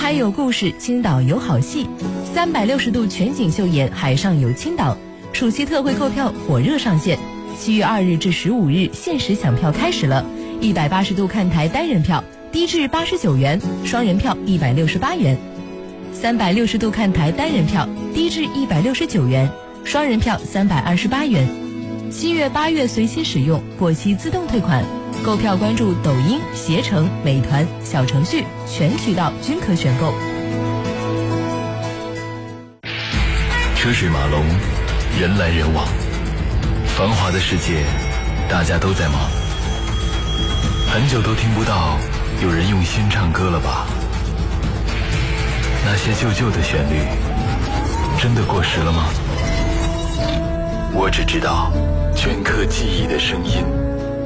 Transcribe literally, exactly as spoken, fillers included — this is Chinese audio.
海有故事，青岛有好戏，三百六十度全景秀演《海上有青岛》，暑期特惠购票火热上线，七月二日至十五日限时抢票开始了。一百八十度看台单人票低至八十九元，双人票一百六十八元；三百六十度看台单人票低至一百六十九元，双人票三百二十八元。七月八月随期使用，过期自动退款。购票关注抖音、携程、美团小程序，全渠道均可选购。 车水马龙，人来人往，繁华的世界，大家都在忙。很久都听不到有人用心唱歌了吧？那些旧旧的旋律，真的过时了吗？我只知道，镌刻记忆的声音。